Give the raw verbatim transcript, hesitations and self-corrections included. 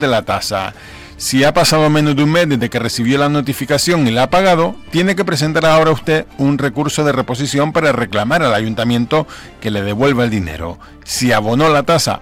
de la tasa. Si ha pasado menos de un mes desde que recibió la notificación y la ha pagado, tiene que presentar ahora usted un recurso de reposición para reclamar al ayuntamiento que le devuelva el dinero. Si abonó la tasa